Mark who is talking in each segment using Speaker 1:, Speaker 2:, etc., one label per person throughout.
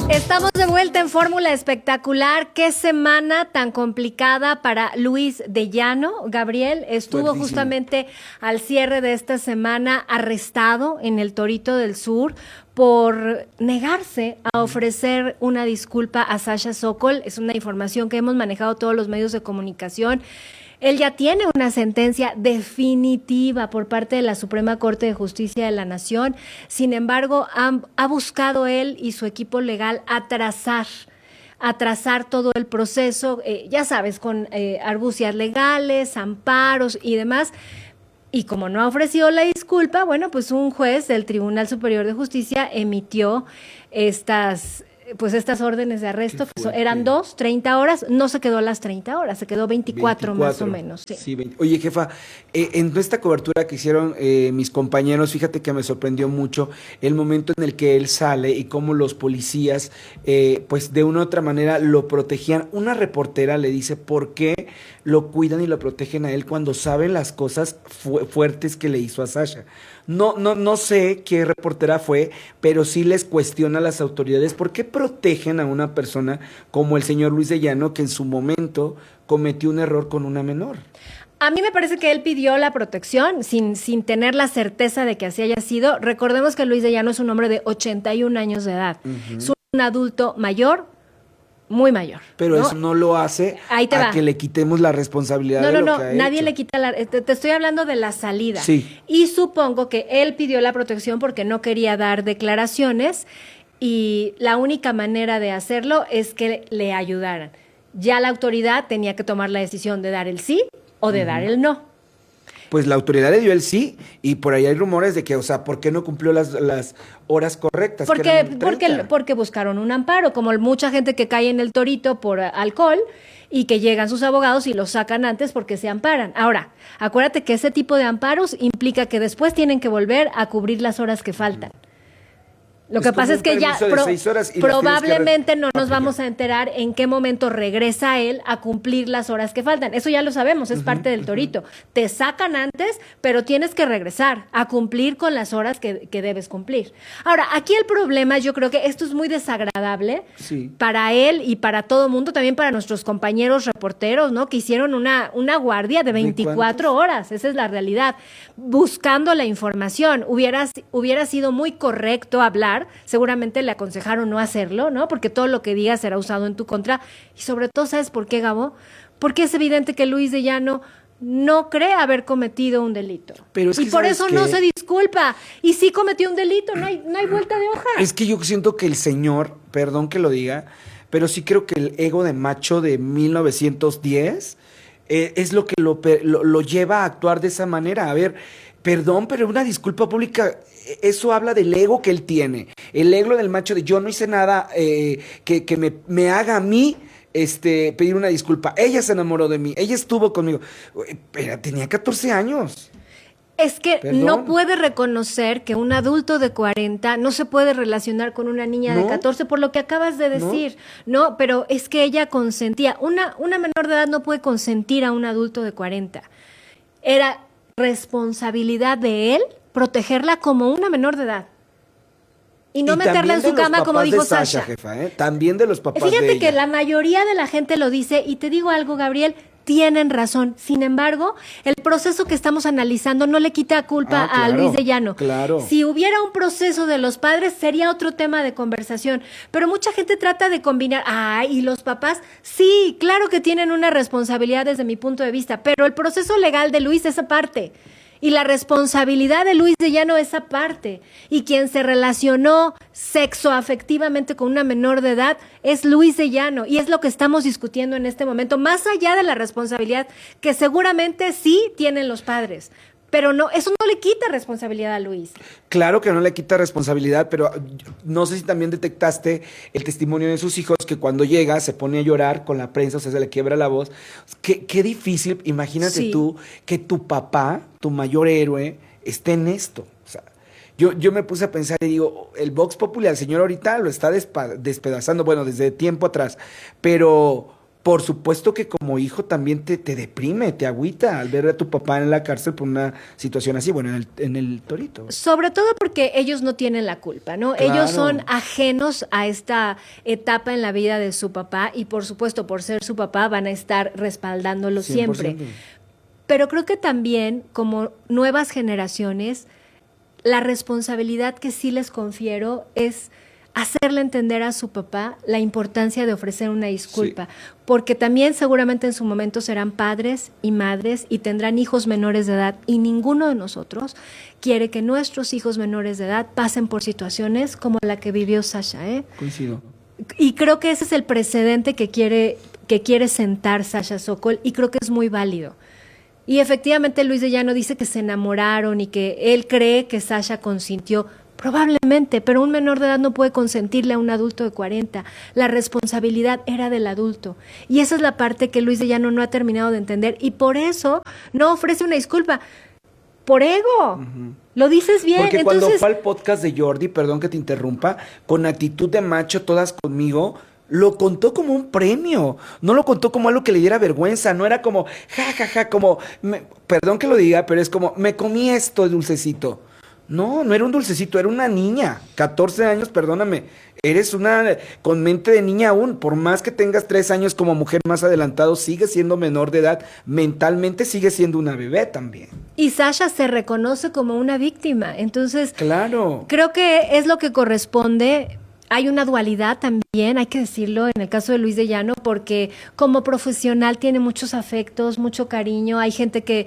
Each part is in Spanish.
Speaker 1: Estamos de vuelta en Fórmula Espectacular. Qué semana tan complicada para Luis de Llano. Gabriel estuvo justamente al cierre de esta semana arrestado en el Torito del Sur por negarse a ofrecer una disculpa a Sasha Sokol. Es una información que hemos manejado todos los medios de comunicación. Él ya tiene una sentencia definitiva por parte de la Suprema Corte de Justicia de la Nación. Sin embargo, ha buscado él y su equipo legal atrasar todo el proceso, ya sabes, con argucias legales, amparos y demás. Y como no ha ofrecido la disculpa, bueno, pues un juez del Tribunal Superior de Justicia emitió estas órdenes de arresto, que eran 30 horas, no se quedó a las 30 horas, se quedó 24 más o menos. Sí.
Speaker 2: 20. Oye, jefa, en esta cobertura que hicieron mis compañeros, fíjate que me sorprendió mucho el momento en el que él sale y cómo los policías, pues de una u otra manera lo protegían. Una reportera le dice por qué lo cuidan y lo protegen a él cuando saben las cosas fuertes que le hizo a Sasha. No sé qué reportera fue, pero sí les cuestiona a las autoridades por qué protegen a una persona como el señor Luis de Llano, que en su momento cometió un error con una menor.
Speaker 1: A mí me parece que él pidió la protección sin tener la certeza de que así haya sido. Recordemos que Luis de Llano es un hombre de 81 años de edad. Uh-huh. Es un adulto mayor, muy mayor.
Speaker 2: Pero ¿no? Eso no lo hace que le quitemos la responsabilidad de lo que ha
Speaker 1: nadie
Speaker 2: hecho.
Speaker 1: Le quita te estoy hablando de la salida.
Speaker 2: Sí.
Speaker 1: Y supongo que él pidió la protección porque no quería dar declaraciones y la única manera de hacerlo es que le ayudaran. Ya la autoridad tenía que tomar la decisión de dar el sí o de dar el no.
Speaker 2: Pues la autoridad le dio el sí y por ahí hay rumores de que, o sea, ¿por qué no cumplió las horas correctas?
Speaker 1: Porque buscaron un amparo, como mucha gente que cae en el Torito por alcohol y que llegan sus abogados y los sacan antes porque se amparan. Ahora, acuérdate que ese tipo de amparos implica que después tienen que volver a cubrir las horas que faltan. Lo que pasa es que ya probablemente no nos vamos a enterar en qué momento regresa él a cumplir las horas que faltan. Eso ya lo sabemos, es parte del Torito. Te sacan antes, pero tienes que regresar a cumplir con las horas que debes cumplir. Ahora, aquí el problema, yo creo que esto es muy desagradable para él y para todo el mundo, también para nuestros compañeros reporteros, ¿no? Que hicieron una guardia de 24 horas, esa es la realidad, buscando la información. Hubiera sido muy correcto hablar. Seguramente le aconsejaron no hacerlo, ¿no? Porque todo lo que digas será usado en tu contra. Y sobre todo, ¿sabes por qué, Gabo? Porque es evidente que Luis de Llano no cree haber cometido un delito.
Speaker 2: Pero es que,
Speaker 1: y por eso no se disculpa. Y sí cometió un delito, no hay vuelta de hoja.
Speaker 2: Es que yo siento que el señor, perdón que lo diga, pero sí creo que el ego de macho de 1910 es lo que lo lleva a actuar de esa manera. A ver, perdón, pero una disculpa pública, eso habla del ego que él tiene. El ego del macho de yo no hice nada que me haga a mí pedir una disculpa. Ella se enamoró de mí, ella estuvo conmigo. Pero tenía 14 años.
Speaker 1: Es que
Speaker 2: ¿Perdón?
Speaker 1: No puede reconocer que un adulto de 40 no se puede relacionar con una niña de 14 por lo que acabas de decir, ¿no? Pero es que ella consentía. Una menor de edad no puede consentir a un adulto de 40. Era responsabilidad de él protegerla como una menor de edad. Y no meterla en su cama, como dijo Sasha.
Speaker 2: Jefa, También de los papás de ella.
Speaker 1: Fíjate que la mayoría de la gente lo dice, y te digo algo, Gabriel, tienen razón. Sin embargo, el proceso que estamos analizando no le quita culpa a Luis de Llano.
Speaker 2: Claro.
Speaker 1: Si hubiera un proceso de los padres, sería otro tema de conversación. Pero mucha gente trata de combinar, ¿y los papás? Sí, claro que tienen una responsabilidad desde mi punto de vista, pero el proceso legal de Luis es aparte. Y la responsabilidad de Luis de Llano es aparte. Y quien se relacionó sexoafectivamente con una menor de edad es Luis de Llano. Y es lo que estamos discutiendo en este momento, más allá de la responsabilidad que seguramente sí tienen los padres. Pero no, eso no le quita responsabilidad a Luis.
Speaker 2: Claro que no le quita responsabilidad, pero no sé si también detectaste el testimonio de sus hijos, que cuando llega se pone a llorar con la prensa, o sea, se le quiebra la voz. Qué difícil, imagínate tú, que tu papá, tu mayor héroe, esté en esto. O sea, yo me puse a pensar y digo, el Vox Populi al señor ahorita lo está despedazando, bueno, desde tiempo atrás, pero por supuesto que como hijo también te deprime, te agüita al ver a tu papá en la cárcel por una situación así, bueno, en el Torito.
Speaker 1: Sobre todo porque ellos no tienen la culpa, ¿no?
Speaker 2: Claro.
Speaker 1: Ellos son ajenos a esta etapa en la vida de su papá y por supuesto por ser su papá van a estar respaldándolo
Speaker 2: 100%.
Speaker 1: siempre. Pero creo que también como nuevas generaciones, la responsabilidad que sí les confiero es hacerle entender a su papá la importancia de ofrecer una disculpa, porque también seguramente en su momento serán padres y madres y tendrán hijos menores de edad y ninguno de nosotros quiere que nuestros hijos menores de edad pasen por situaciones como la que vivió Sasha, ¿eh?
Speaker 2: Coincido.
Speaker 1: Y creo que ese es el precedente que quiere sentar Sasha Sokol y creo que es muy válido. Y efectivamente Luis de Llano dice que se enamoraron y que él cree que Sasha consintió. Probablemente, pero un menor de edad no puede consentirle a un adulto de 40. La responsabilidad era del adulto. Y esa es la parte que Luis de Llano no ha terminado de entender y por eso no ofrece una disculpa. Por ego. Uh-huh. Lo dices bien.
Speaker 2: Porque
Speaker 1: entonces...
Speaker 2: cuando fue al podcast de Jordi, perdón que te interrumpa, con actitud de macho, todas conmigo, lo contó como un premio, no lo contó como algo que le diera vergüenza, no era como, como, perdón que lo diga, pero es como, me comí esto de dulcecito. No, no era un dulcecito, era una niña, 14 años, perdóname, eres una con mente de niña aún, por más que tengas 3 años como mujer más adelantado, sigues siendo menor de edad, mentalmente sigues siendo una bebé también.
Speaker 1: Y Sasha se reconoce como una víctima, entonces,
Speaker 2: claro,
Speaker 1: creo que es lo que corresponde. Hay una dualidad también, hay que decirlo, en el caso de Luis de Llano, porque como profesional tiene muchos afectos, mucho cariño, hay gente que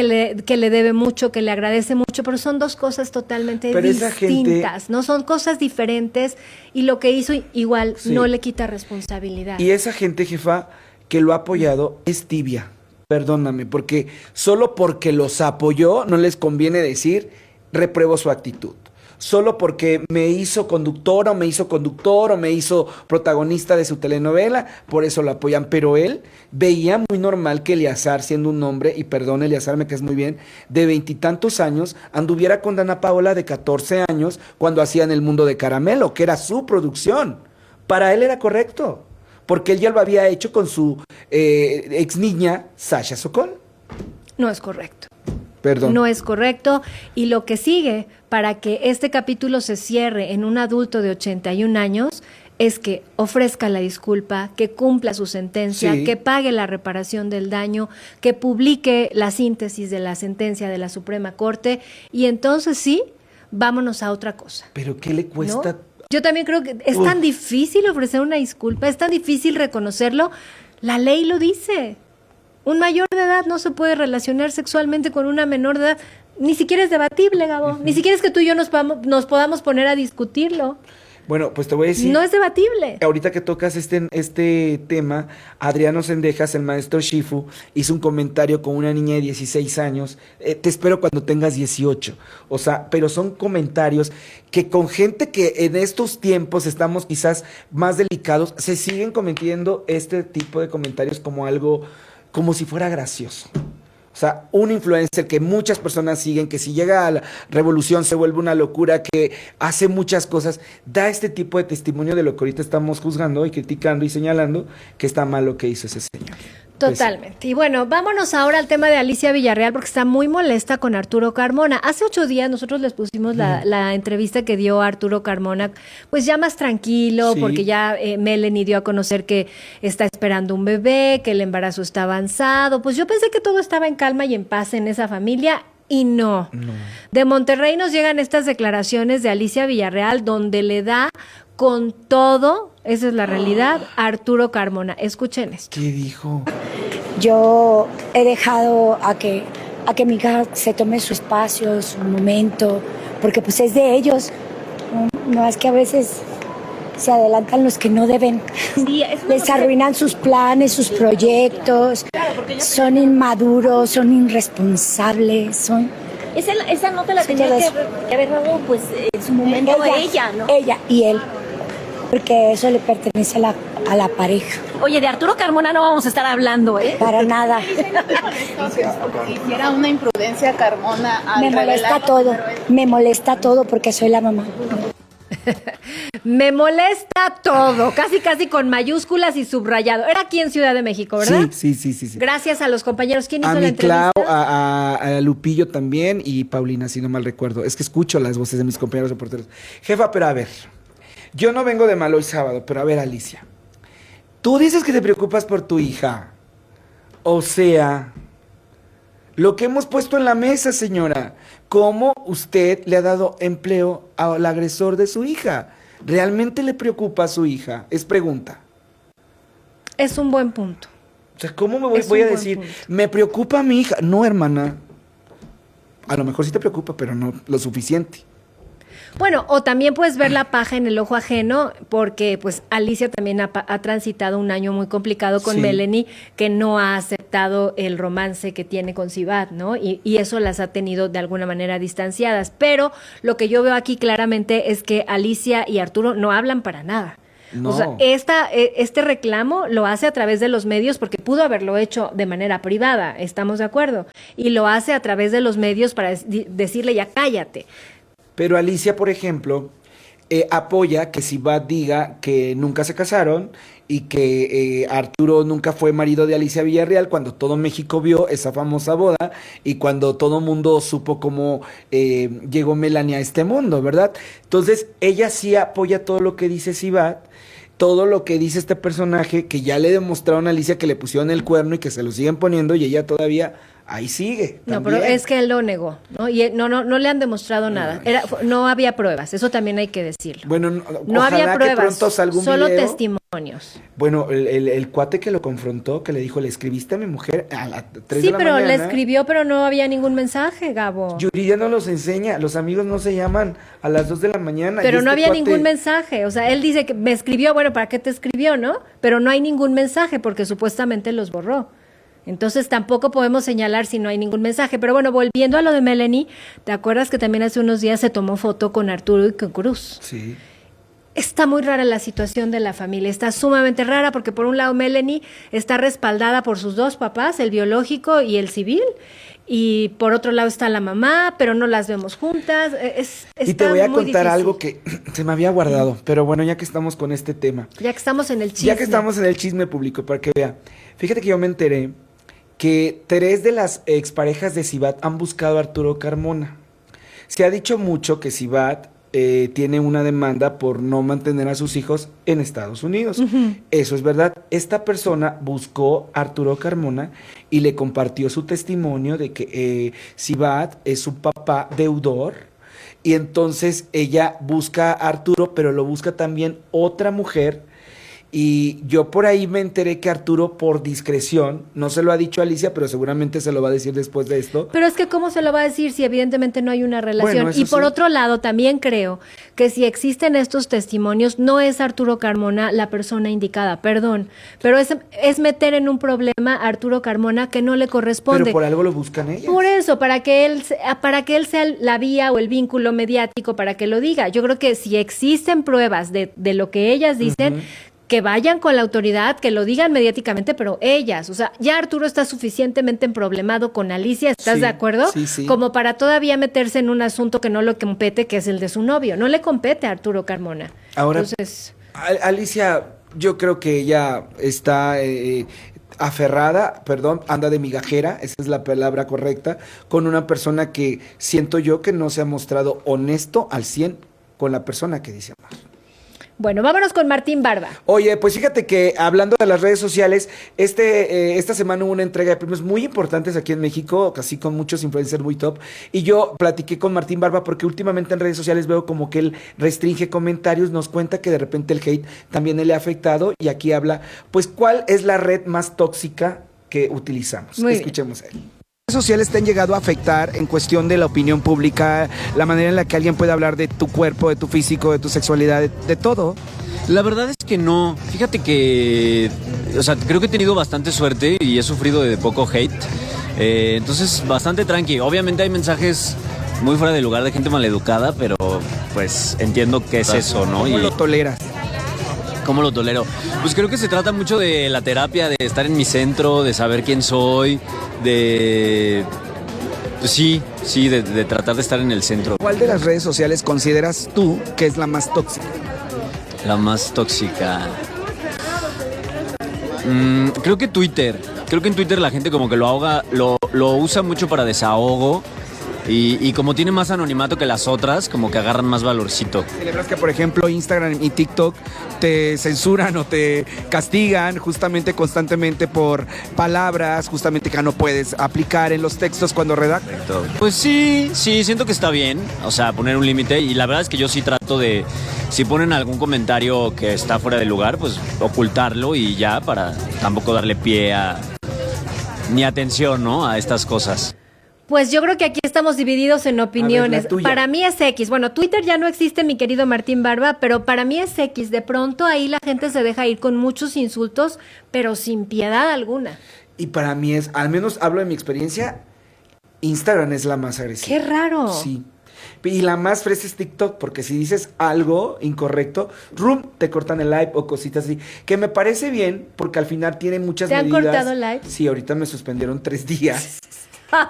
Speaker 1: le debe mucho, que le agradece mucho, pero son dos cosas totalmente distintas, ¿no? Son cosas diferentes y lo que hizo igual no le quita responsabilidad.
Speaker 2: Y esa gente, jefa, que lo ha apoyado es tibia, perdóname, porque solo porque los apoyó no les conviene decir repruebo su actitud. Solo porque me hizo conductora o me hizo conductor o me hizo protagonista de su telenovela, por eso lo apoyan. Pero él veía muy normal que Eleazar, siendo un hombre, y perdón Eleazar, me caes muy bien, de 20 y tantos años, anduviera con Dana Paola de 14 años cuando hacían El Mundo de Caramelo, que era su producción. Para él era correcto, porque él ya lo había hecho con su ex niña, Sasha Sokol.
Speaker 1: No es correcto.
Speaker 2: Perdón.
Speaker 1: No es correcto. Y lo que sigue para que este capítulo se cierre en un adulto de 81 años es que ofrezca la disculpa, que cumpla su sentencia, que pague la reparación del daño, que publique la síntesis de la sentencia de la Suprema Corte y entonces sí, vámonos a otra cosa.
Speaker 2: ¿Pero qué le cuesta?
Speaker 1: ¿No? Yo también creo que es tan difícil ofrecer una disculpa, es tan difícil reconocerlo. La ley lo dice. Un mayor de edad no se puede relacionar sexualmente con una menor de edad. Ni siquiera es debatible, Gabo. Ni siquiera es que tú y yo nos podamos poner a discutirlo.
Speaker 2: Bueno, pues te voy a decir...
Speaker 1: No es debatible.
Speaker 2: Ahorita que tocas este tema, Adriano Sendejas, el maestro Shifu, hizo un comentario con una niña de 16 años. Te espero cuando tengas 18. O sea, pero son comentarios que con gente que en estos tiempos estamos quizás más delicados, se siguen cometiendo este tipo de comentarios como algo... como si fuera gracioso. O sea, un influencer que muchas personas siguen, que si llega a la revolución se vuelve una locura, que hace muchas cosas, da este tipo de testimonio de lo que ahorita estamos juzgando y criticando y señalando que está mal lo que hizo ese señor.
Speaker 1: Totalmente. Y bueno, vámonos ahora al tema de Alicia Villarreal, porque está muy molesta con Arturo Carmona. Hace 8 días nosotros les pusimos la entrevista que dio Arturo Carmona, pues ya más tranquilo, porque ya Melanie dio a conocer que está esperando un bebé, que el embarazo está avanzado. Pues yo pensé que todo estaba en calma y en paz en esa familia. Y no. De Monterrey nos llegan estas declaraciones de Alicia Villarreal, donde le da con todo, esa es la realidad, a Arturo Carmona. Escuchen esto.
Speaker 2: ¿Qué dijo?
Speaker 3: Yo he dejado a que mi hija se tome su espacio, su momento, porque pues es de ellos. No es que a veces se adelantan los que no deben.
Speaker 4: Sí,
Speaker 3: les arruinan sus planes, sus proyectos. Son inmaduros, son irresponsables, son...
Speaker 4: Esa nota la tenía que haber dado pues en su momento ella, ¿no?
Speaker 3: Ella y él, porque eso le pertenece a la pareja.
Speaker 4: Oye, de Arturo Carmona no vamos a estar hablando, ¿eh?
Speaker 3: Para nada.
Speaker 5: Entonces, porque hiciera una imprudencia Carmona al
Speaker 3: me molesta todo porque soy la mamá.
Speaker 1: Me molesta todo, casi con mayúsculas y subrayado. Era aquí en Ciudad de México, ¿verdad?
Speaker 2: Sí.
Speaker 1: Gracias a los compañeros. ¿Quién hizo
Speaker 2: A
Speaker 1: la
Speaker 2: mi
Speaker 1: entrevista?
Speaker 2: Clau, a Lupillo también y Paulina, si no mal recuerdo. Es que escucho las voces de mis compañeros reporteros. Jefa, pero a ver, yo no vengo de mal hoy sábado, pero a ver, Alicia, tú dices que te preocupas por tu hija. O sea, lo que hemos puesto en la mesa, señora, ¿cómo usted le ha dado empleo al agresor de su hija? ¿Realmente le preocupa a su hija? Es pregunta.
Speaker 1: Es un buen punto.
Speaker 2: O sea, ¿cómo
Speaker 1: Es
Speaker 2: voy
Speaker 1: un
Speaker 2: a
Speaker 1: buen
Speaker 2: decir,
Speaker 1: punto.
Speaker 2: me preocupa a mi hija? No, hermana. A lo mejor sí te preocupa, pero no lo suficiente.
Speaker 1: Bueno, o también puedes ver la paja en el ojo ajeno, porque pues Alicia también ha transitado un año muy complicado con
Speaker 2: Sí.
Speaker 1: Melanie, que no ha aceptado el romance que tiene con Sivat, ¿no? Y eso las ha tenido de alguna manera distanciadas. Pero lo que yo veo aquí claramente es que Alicia y Arturo no hablan para nada.
Speaker 2: No.
Speaker 1: O sea, este reclamo lo hace a través de los medios porque pudo haberlo hecho de manera privada, estamos de acuerdo, y lo hace a través de los medios para decirle ya cállate.
Speaker 2: Pero Alicia, por ejemplo, apoya que Sivat diga que nunca se casaron y que Arturo nunca fue marido de Alicia Villarreal, cuando todo México vio esa famosa boda y cuando todo mundo supo cómo llegó Melanie a este mundo, ¿verdad? Entonces, ella sí apoya todo lo que dice Sivat, todo lo que dice este personaje, que ya le demostraron a Alicia que le pusieron el cuerno y que se lo siguen poniendo y ella todavía ahí sigue.
Speaker 1: No,
Speaker 2: también.
Speaker 1: pero es que él lo negó, ¿no? Y no le han demostrado nada. No había pruebas, eso también hay que decirlo.
Speaker 2: Bueno,
Speaker 1: No
Speaker 2: ojalá
Speaker 1: había
Speaker 2: que
Speaker 1: pruebas,
Speaker 2: pronto salga un
Speaker 1: solo
Speaker 2: video.
Speaker 1: testimonios.
Speaker 2: Bueno, el cuate que lo confrontó, que le dijo, le escribiste a mi mujer a las 3
Speaker 1: Sí,
Speaker 2: de la
Speaker 1: pero
Speaker 2: mañana.
Speaker 1: le escribió, pero no había ningún mensaje, Gabo.
Speaker 2: Yuridia no los enseña, los amigos no se llaman a las 2 de la mañana.
Speaker 1: Pero
Speaker 2: y
Speaker 1: no
Speaker 2: este
Speaker 1: había
Speaker 2: cuate-
Speaker 1: ningún mensaje. O sea, él dice que me escribió, bueno, ¿para qué te escribió, no? Pero no hay ningún mensaje porque supuestamente los borró. Entonces tampoco podemos señalar si no hay ningún mensaje. Pero bueno, volviendo a lo de Melanie, ¿te acuerdas que también hace unos días se tomó foto con Arturo y con Cruz?
Speaker 2: Sí.
Speaker 1: Está muy rara la situación de la familia, está sumamente rara porque por un lado Melanie está respaldada por sus dos papás, el biológico y el civil, y por otro lado está la mamá, pero no las vemos juntas.
Speaker 2: Y te voy a
Speaker 1: muy
Speaker 2: contar
Speaker 1: difícil.
Speaker 2: algo que se me había guardado, pero bueno, ya que estamos con este tema.
Speaker 1: Ya que estamos en el chisme.
Speaker 2: Ya que estamos en el chisme público, para que vea. Fíjate que yo me enteré que 3 de las exparejas de Sivat han buscado a Arturo Carmona. Se ha dicho mucho que Sivat tiene una demanda por no mantener a sus hijos en Estados Unidos. Eso es verdad. Esta persona buscó a Arturo Carmona y le compartió su testimonio de que Sivat es su papá deudor. Y entonces ella busca a Arturo, pero lo busca también otra mujer. Y yo por ahí me enteré que Arturo, por discreción, no se lo ha dicho a Alicia, pero seguramente se lo va a decir después de esto.
Speaker 1: Pero es que ¿cómo se lo va a decir si evidentemente no hay una relación?
Speaker 2: Bueno, eso
Speaker 1: Y por
Speaker 2: sí.
Speaker 1: otro lado, también creo que si existen estos testimonios, no es Arturo Carmona la persona indicada, perdón, pero es meter en un problema a Arturo Carmona que no le corresponde.
Speaker 2: Pero por algo lo buscan ellas.
Speaker 1: Por eso, para que él sea la vía o el vínculo mediático para que lo diga. Yo creo que si existen pruebas de lo que ellas dicen, que vayan con la autoridad, que lo digan mediáticamente, pero ellas, o sea, ya Arturo está suficientemente emproblemado con Alicia, ¿estás
Speaker 2: Sí,
Speaker 1: de acuerdo?
Speaker 2: sí, sí.
Speaker 1: Como para todavía meterse en un asunto que no le compete, que es el de su novio. No le compete a Arturo Carmona.
Speaker 2: Ahora,
Speaker 1: Entonces,
Speaker 2: Alicia, yo creo que ella está aferrada, perdón, anda de migajera, esa es la palabra correcta, con una persona que siento yo que no se ha mostrado honesto al 100 con la persona que dice amar.
Speaker 1: bueno, vámonos con Martín Barba.
Speaker 2: Oye, pues fíjate que hablando de las redes sociales, esta semana hubo una entrega de premios muy importantes aquí en México, casi con muchos influencers muy top, y yo platiqué con Martín Barba porque últimamente en redes sociales veo como que él restringe comentarios, nos cuenta que de repente el hate también le ha afectado, y aquí habla, pues, ¿cuál es la red más tóxica que utilizamos?
Speaker 1: Muy bien.
Speaker 2: Escuchemos a él. ¿Redes sociales te han llegado a afectar en cuestión de la opinión pública, la manera en la que alguien puede hablar de tu cuerpo, de tu físico, de tu sexualidad, de todo?
Speaker 6: La verdad es que no. Fíjate que, o sea, creo que he tenido bastante suerte y he sufrido de poco hate. Entonces, bastante tranqui. Obviamente hay mensajes muy fuera de lugar de gente maleducada, pero pues entiendo qué es eso, ¿no?
Speaker 2: ¿Cómo
Speaker 6: Y
Speaker 2: lo toleras?
Speaker 6: ¿cómo lo tolero? Pues creo que se trata mucho de la terapia, de estar en mi centro, de saber quién soy, de Pues sí, de tratar de estar en el centro.
Speaker 2: ¿Cuál de las redes sociales consideras tú que es la más tóxica?
Speaker 6: La más tóxica. Creo que Twitter. Creo que en Twitter la gente como que lo ahoga, lo usa mucho para desahogo. Y como tiene más anonimato que las otras, como que agarran más valorcito.
Speaker 2: ¿Celebras que, por ejemplo, Instagram y TikTok te censuran o te castigan justamente constantemente por palabras justamente que no puedes aplicar en los textos cuando redactas?
Speaker 6: Pues sí, siento que está bien, o sea, poner un límite. Y la verdad es que yo sí trato de, si ponen algún comentario que está fuera de lugar, pues ocultarlo y ya, para tampoco darle pie ni atención, ¿no?, a estas cosas.
Speaker 1: Pues yo creo que aquí estamos divididos en opiniones.
Speaker 2: A ver, la tuya.
Speaker 1: Para mí es X. Bueno, Twitter ya no existe, mi querido Martín Barba, pero para mí es X. De pronto ahí la gente se deja ir con muchos insultos, pero sin piedad alguna.
Speaker 2: Y para mí es, al menos hablo de mi experiencia, Instagram es la más agresiva.
Speaker 1: ¡Qué raro!
Speaker 2: Sí. Y la más fresa es TikTok, porque si dices algo incorrecto, te cortan el live o cositas así. Que me parece bien, porque al final tiene muchas medidas.
Speaker 1: ¿Te han cortado live?
Speaker 2: Sí, ahorita me suspendieron 3 días.